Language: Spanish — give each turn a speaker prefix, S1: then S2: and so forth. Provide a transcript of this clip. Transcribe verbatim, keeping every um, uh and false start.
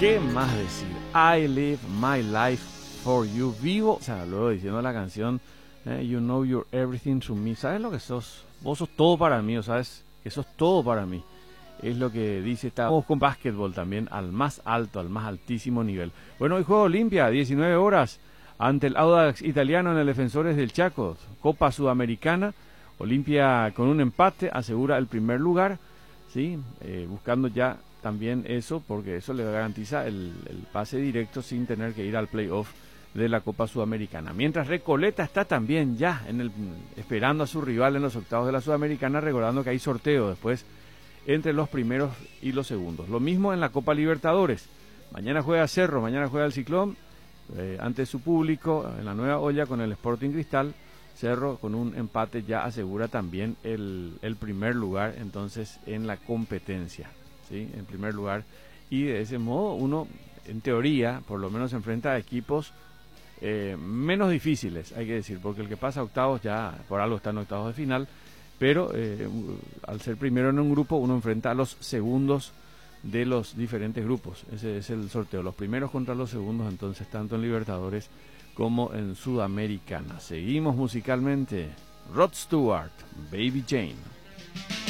S1: ¿Qué más decir? I live my life for you. Vivo, o sea, luego diciendo la canción, eh, you know you're everything to me. ¿Sabes lo que sos? Vos sos todo para mí, o sabes que sos todo para mí. Es lo que dice esta. Vamos con básquetbol también al más alto, al más altísimo nivel. Bueno, hoy juega Olimpia, diecinueve horas, ante el Audax italiano en el Defensores del Chaco. Copa Sudamericana. Olimpia con un empate asegura el primer lugar, ¿sí? Eh, buscando ya también eso, porque eso le garantiza el, el pase directo sin tener que ir al playoff de la Copa Sudamericana. Mientras Recoleta está también ya en el, esperando a su rival en los octavos de la Sudamericana, recordando que hay sorteo después entre los primeros y los segundos. Lo mismo en la Copa Libertadores. Mañana juega Cerro, mañana juega el Ciclón, eh, ante su público en la Nueva Olla con el Sporting Cristal. Cerro con un empate ya asegura también el, el primer lugar entonces en la competencia, ¿sí? En primer lugar, y de ese modo uno en teoría por lo menos se enfrenta a equipos eh, menos difíciles, hay que decir, porque el que pasa a octavos ya por algo está en octavos de final, pero eh, al ser primero en un grupo uno enfrenta a los segundos de los diferentes grupos. Ese es el sorteo, los primeros contra los segundos, entonces tanto en Libertadores como en Sudamericana. Seguimos musicalmente. Rod Stewart, Baby Jane.